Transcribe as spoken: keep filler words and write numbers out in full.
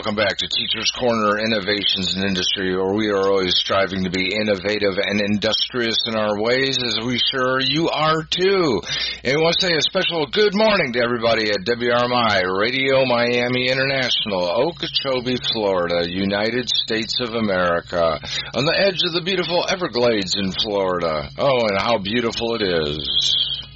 welcome back to Teachers Corner Innovations in Industry, where we are always striving to be innovative and industrious in our ways, as we sure you are too. And we want to say a special good morning to everybody at W R M I Radio Miami International, Okeechobee, Florida, United States of America, on the edge of the beautiful Everglades in Florida. Oh, and how beautiful it is.